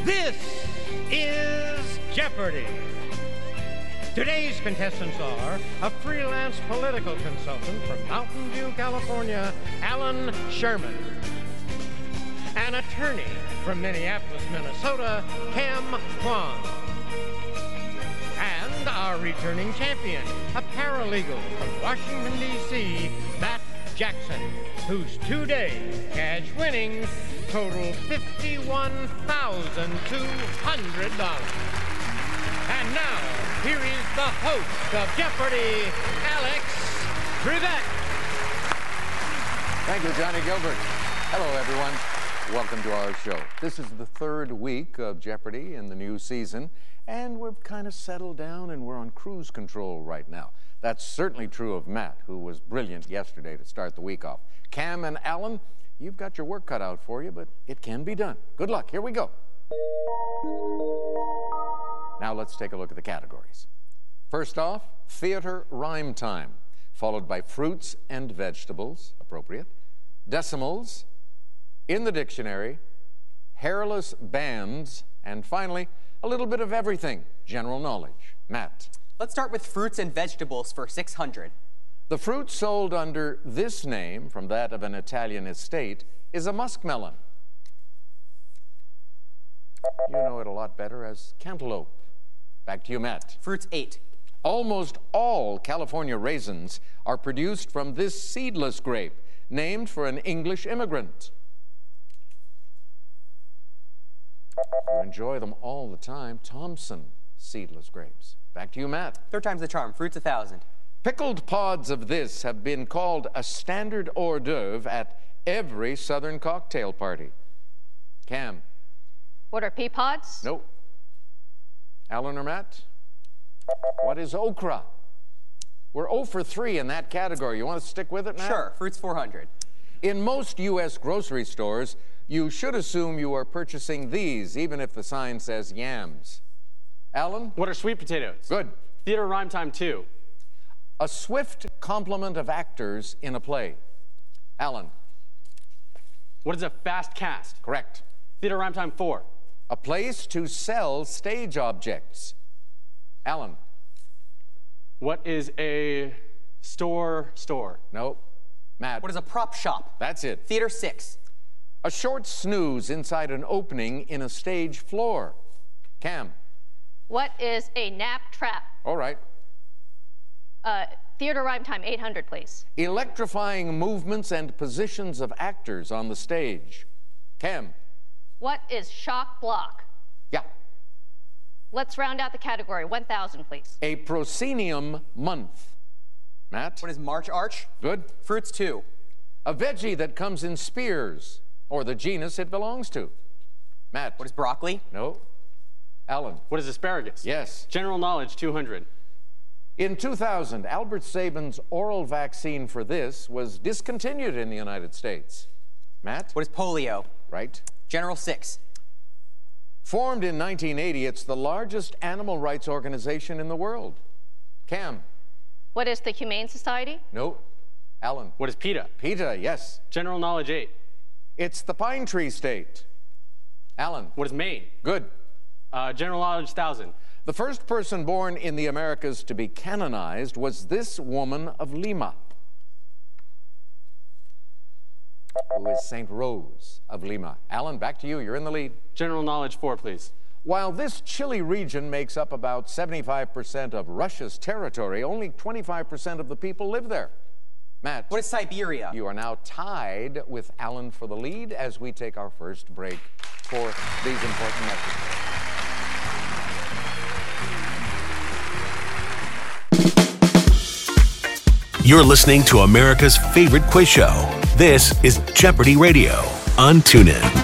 This is Jeopardy! Today's contestants are a freelance political consultant from Mountain View, California, Alan Sherman. An attorney from Minneapolis, Minnesota, Cam Kwan. And our returning champion, a paralegal from Washington, D.C., Matt Jackson, whose two-day cash winnings total $51,200. And now, here is the host of Jeopardy, Alex Trebek. Thank you, Johnny Gilbert. Hello, everyone. Welcome to our show. This is the third week of Jeopardy in the new season, and we've kind of settled down and we're on cruise control right now. That's certainly true of Matt, who was brilliant yesterday to start the week off. Cam and Alan, you've got your work cut out for you, but it can be done. Good luck. Here we go. Now let's take a look at the categories. First off, theater rhyme time, followed by fruits and vegetables, appropriate, decimals, in the dictionary, hairless bands, and finally, a little bit of everything, general knowledge. Matt. Let's start with fruits and vegetables for 600. The fruit sold under this name, from that of an Italian estate, is a muskmelon. You know it a lot better as cantaloupe. Back to you, Matt. Fruits 8. Almost all California raisins are produced from this seedless grape, named for an English immigrant. You enjoy them all the time. Thompson seedless grapes. Back to you, Matt. Third time's the charm. Fruits 1,000. Pickled pods of this have been called a standard hors d'oeuvre at every Southern cocktail party. Cam. What are pea pods? Nope. Alan or Matt? What is okra? We're 0 for 3 in that category. You want to stick with it, Matt? Sure. Fruits 400. In most U.S. grocery stores, you should assume you are purchasing these, even if the sign says yams. Alan? What are sweet potatoes? Good. Theater rhyme time 2. A swift complement of actors in a play. Alan? What is a fast cast? Correct. Theater rhyme time 4. A place to sell stage objects. Alan? What is a store? No. Matt? What is a prop shop? That's it. Theater 6. A short snooze inside an opening in a stage floor. Cam? What is a nap trap? All right. Theater rhyme time 800, please. Electrifying movements and positions of actors on the stage. Cam? What is shock block? Yeah. Let's round out the category. 1,000, please. A proscenium month. Matt? What is March Arch? Good. Fruits 2. A veggie that comes in spears, or the genus it belongs to. Matt? What is broccoli? No. Alan? What is asparagus? Yes. General knowledge 200. In 2000, Albert Sabin's oral vaccine for this was discontinued in the United States. Matt? What is polio? Right. General 6. Formed in 1980, it's the largest animal rights organization in the world. Cam? What is the Humane Society? No. Alan? What is PETA? PETA, yes. General knowledge 8. It's the Pine Tree State. Alan? What is Maine? Good. General knowledge 1,000. The first person born in the Americas to be canonized was this woman of Lima, who is St. Rose of Lima. Alan, back to you. You're in the lead. General knowledge 4, please. While this chilly region makes up about 75% of Russia's territory, only 25% of the people live there. Matt? What is Siberia? You are now tied with Alan for the lead as we take our first break for these important messages. You're listening to America's favorite quiz show. This is Jeopardy Radio on TuneIn.